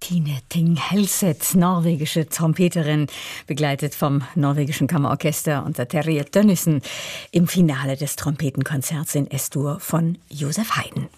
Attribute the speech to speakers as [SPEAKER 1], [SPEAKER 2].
[SPEAKER 1] Tine Thing Helseth, norwegische Trompeterin, begleitet vom norwegischen Kammerorchester unter Terje Tønnesen im Finale des Trompetenkonzerts in S-Dur von Josef Haydn.